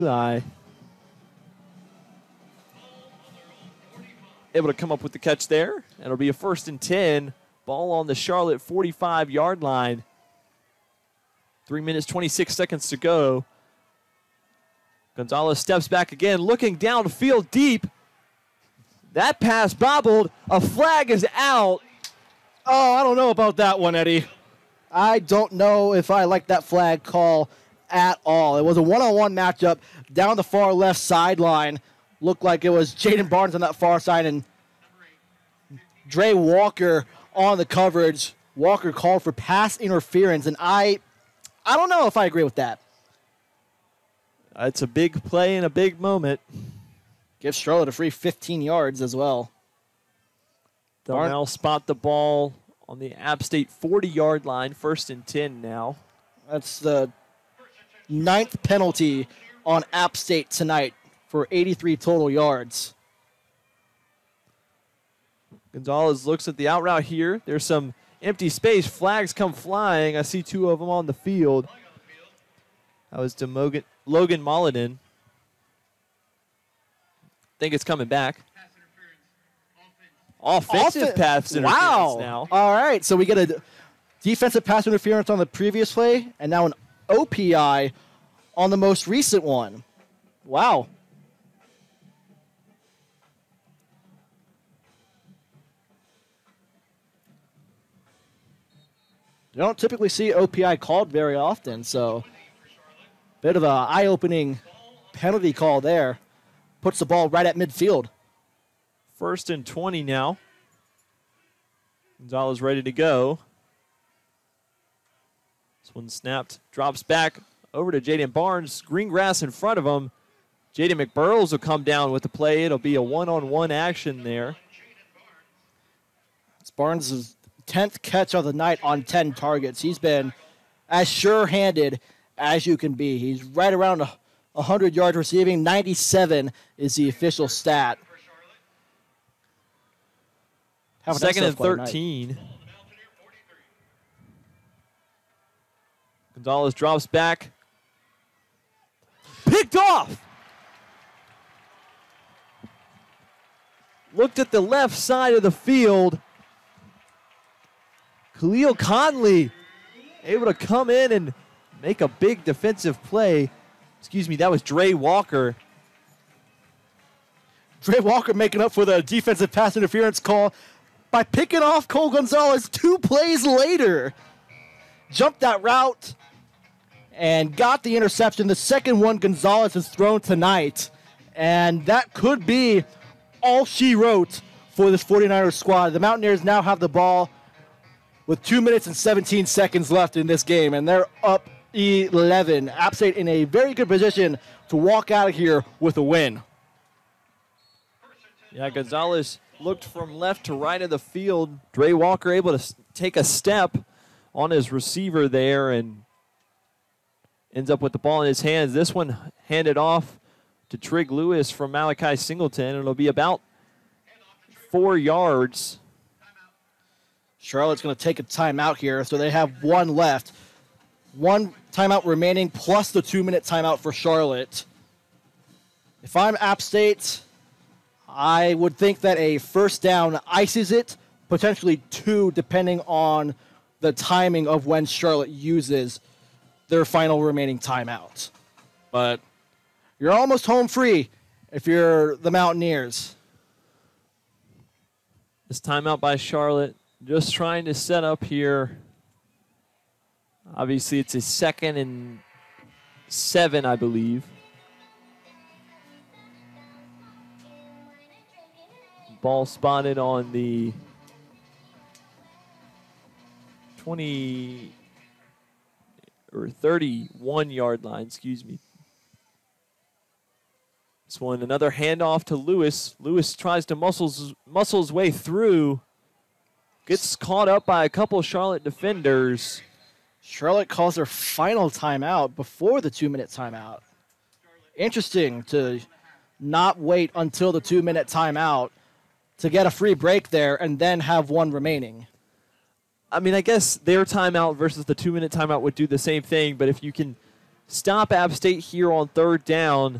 Able to come up with the catch there. It'll be a 1st and 10. Ball on the Charlotte 45-yard line. 3 minutes, 26 seconds to go. Gonzalez steps back again, looking downfield deep. That pass bobbled. A flag is out. Oh, I don't know about that one, Eddie. I don't know if I like that flag call at all. It was a one-on-one matchup down the far left sideline. Looked like it was Jaden Barnes on that far side and Dre Walker on the coverage. Walker called for pass interference, and I don't know if I agree with that. It's a big play and a big moment. Gives Charlotte a free 15 yards as well. They'll now spot the ball on the App State 40-yard line, 1st and 10 now. That's the 9th penalty on App State tonight for 83 total yards. Gonzalez looks at the out route here. There's some empty space. Flags come flying. I see 2 of them on the field. That was to Logan Molladin. I think it's coming back. Offensive pass interference now. All right, so we get a defensive pass interference on the previous play, and now an OPI on the most recent one. Wow. You don't typically see OPI called very often, so bit of an eye-opening penalty call there. Puts the ball right at midfield. 1st and 20 now. Gonzalez ready to go. This one snapped, drops back over to Jaden Barnes. Green grass in front of him. Jaden McBurls will come down with the play. It'll be a one-on-one action there. It's Barnes' 10th catch of the night on 10 targets. He's been as sure-handed as you can be. He's right around 100 yards receiving. 97 is the official stat. 2nd and 13. Gonzalez drops back. Picked off! Looked at the left side of the field. Khalil Conley able to come in and make a big defensive play. Excuse me, that was Dre Walker. Dre Walker making up for the defensive pass interference call by picking off Cole Gonzalez 2 plays later. Jumped that route and got the interception. The second one Gonzalez has thrown tonight. And that could be all she wrote for this 49ers squad. The Mountaineers now have the ball with 2 minutes and 17 seconds left in this game, and they're up 11. App State in a very good position to walk out of here with a win. Yeah, Gonzalez looked from left to right of the field. Dre Walker able to take a step on his receiver there and ends up with the ball in his hands. This one handed off to Trig Lewis from Malachi Singleton. It'll be about 4 yards. Charlotte's going to take a timeout here, so they have 1 left. 1 timeout remaining plus the 2-minute timeout for Charlotte. If I'm App State, I would think that a first down ices it, potentially 2 depending on the timing of when Charlotte uses their final remaining timeout. But you're almost home free if you're the Mountaineers. This timeout by Charlotte, just trying to set up here. Obviously, it's a 2nd and 7, I believe. Ball spotted on the 20 or 31-yard line, excuse me. This one, another handoff to Lewis. Lewis tries to muscle his way through. Gets caught up by a couple Charlotte defenders. Charlotte calls their final timeout before the 2-minute timeout. Interesting to not wait until the 2-minute timeout to get a free break there and then have 1 remaining. I mean, I guess their timeout versus the 2-minute timeout would do the same thing, but if you can stop App State here on third down.